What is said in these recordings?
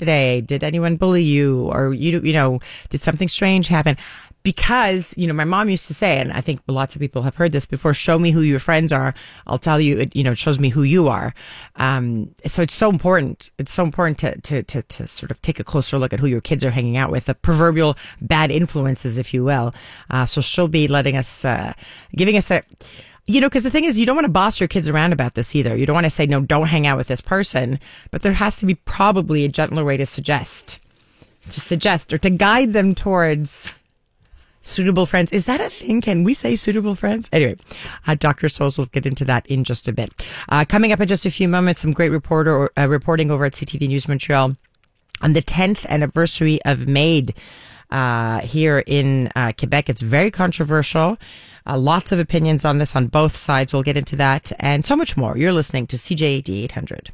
today? Did anyone bully you? Or, did something strange happen? Because, my mom used to say, and I think lots of people have heard this before, show me who your friends are. I'll tell you, it shows me who you are. So it's so important. It's so important to sort of take a closer look at who your kids are hanging out with, the proverbial bad influences, if you will. So she'll be letting us, giving us a, because the thing is, you don't want to boss your kids around about this either. You don't want to say, no, don't hang out with this person. But there has to be probably a gentler way to suggest or to guide them towards suitable friends. Is that a thing? Can we say suitable friends? Anyway, Dr. Souls will get into that in just a bit. Coming up in just a few moments, some great reporting over at CTV News Montreal on the 10th anniversary of MAID here in Quebec. It's very controversial. Lots of opinions on this on both sides. We'll get into that and so much more. You're listening to CJAD 800.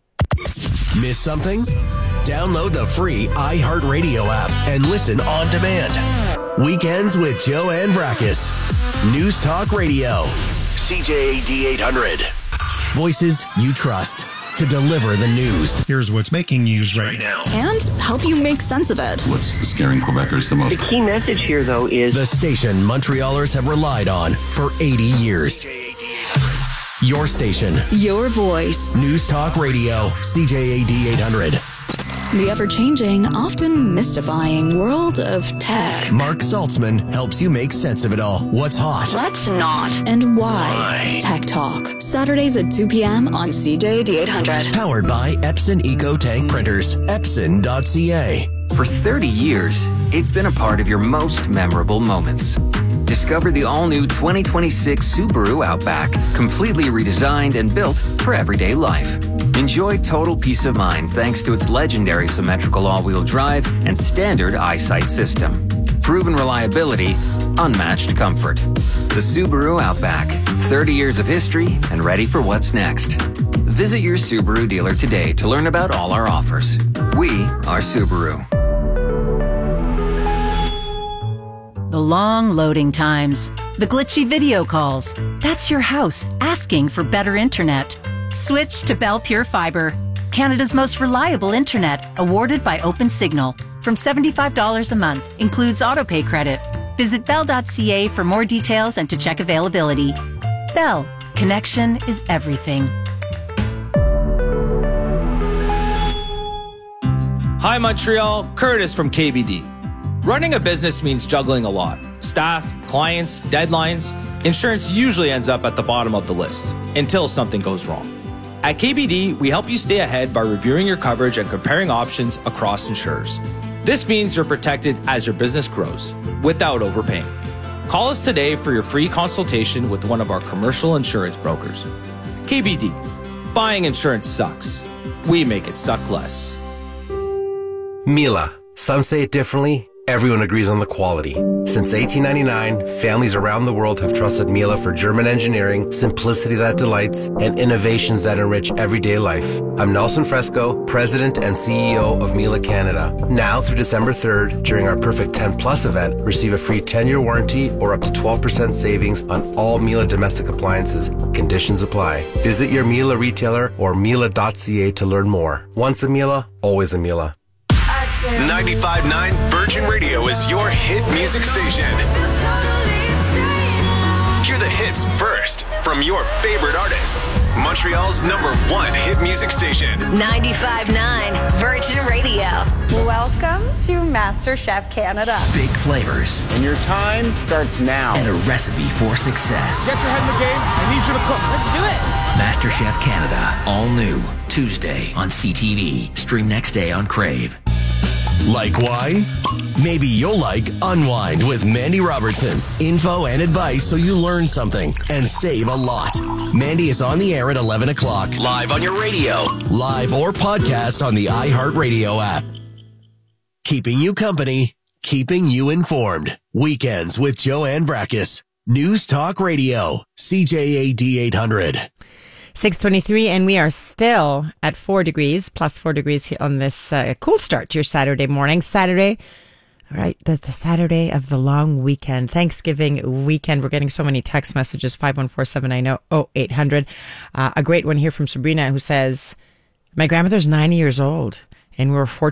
Miss something? Download the free iHeartRadio app and listen on demand. Weekends with Joanne Brakis. News Talk Radio. CJAD 800. Voices you trust to deliver the news. Here's what's making news right now. And help you make sense of it. What's scaring Quebecers the most? The key message here, though, is the station Montrealers have relied on for 80 years. Your station. Your voice. News Talk Radio. CJAD 800. The ever-changing, often mystifying world of tech. Mark Saltzman helps you make sense of it all. What's hot? What's not? And why? Tech Talk. Saturdays at 2 p.m. on CJAD 800. Powered by Epson Eco Tank Printers. Epson.ca. For 30 years, it's been a part of your most memorable moments. Discover the all-new 2026 Subaru Outback, completely redesigned and built for everyday life. Enjoy total peace of mind thanks to its legendary symmetrical all-wheel drive and standard eyesight system. Proven reliability, unmatched comfort. The Subaru Outback, 30 years of history and ready for what's next. Visit your Subaru dealer today to learn about all our offers. We are Subaru. The long loading times, the glitchy video calls. That's your house asking for better internet. Switch to Bell Pure Fiber, Canada's most reliable internet, awarded by OpenSignal. From $75 a month, includes autopay credit. Visit bell.ca for more details and to check availability. Bell, connection is everything. Hi Montreal, Curtis from KBD. Running a business means juggling a lot. Staff, clients, deadlines. Insurance usually ends up at the bottom of the list until something goes wrong. At KBD, we help you stay ahead by reviewing your coverage and comparing options across insurers. This means you're protected as your business grows without overpaying. Call us today for your free consultation with one of our commercial insurance brokers. KBD. Buying insurance sucks. We make it suck less. Miele. Some say it differently. Everyone agrees on the quality. Since 1899, families around the world have trusted Miele for German engineering, simplicity that delights, and innovations that enrich everyday life. I'm Nelson Fresco, President and CEO of Miele Canada. Now through December 3rd, during our Perfect 10 Plus event, receive a free 10-year warranty or up to 12% savings on all Miele domestic appliances. Conditions apply. Visit your Miele retailer or Miele.ca to learn more. Once a Miele, always a Miele. 95.9 Virgin Radio is your hit music station. Hear the hits first from your favorite artists. Montreal's #1 hit music station. 95.9 Virgin Radio. Welcome to MasterChef Canada. Big flavors. And your time starts now. And a recipe for success. Get your head in the game. I need you to cook. Let's do it. MasterChef Canada. All new. Tuesday on CTV. Stream next day on Crave. Like wine? Maybe you'll like Unwind with Mandy Robertson. Info and advice so you learn something and save a lot. Mandy is on the air at 11 o'clock. Live on your radio. Live or podcast on the iHeartRadio app. Keeping you company, keeping you informed. Weekends with Joanne Brakis. News Talk Radio. CJAD 800. 6:23, and we are still at 4 degrees, plus 4 degrees here on this cool start to your Saturday morning. Saturday, all right, the Saturday of the long weekend, Thanksgiving weekend. We're getting so many text messages, 514-790-0800. A great one here from Sabrina who says, my grandmother's 90 years old, and we were fortunate